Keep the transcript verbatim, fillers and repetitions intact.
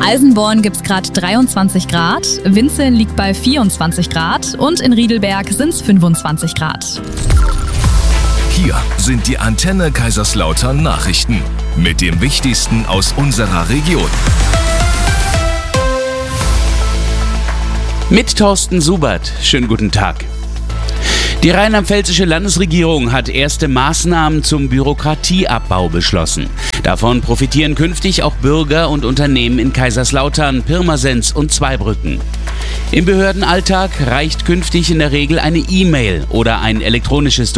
Alsenborn gibt es gerade dreiundzwanzig Grad, Winzeln liegt bei vierundzwanzig Grad und in Riedelberg sind es fünfundzwanzig Grad. Hier sind die Antenne Kaiserslautern Nachrichten mit dem Wichtigsten aus unserer Region. Mit Thorsten Subert. Schönen guten Tag. Die rheinland-pfälzische Landesregierung hat erste Maßnahmen zum Bürokratieabbau beschlossen. Davon profitieren künftig auch Bürger und Unternehmen in Kaiserslautern, Pirmasens und Zweibrücken. Im Behördenalltag reicht künftig in der Regel eine E-Mail oder ein elektronisches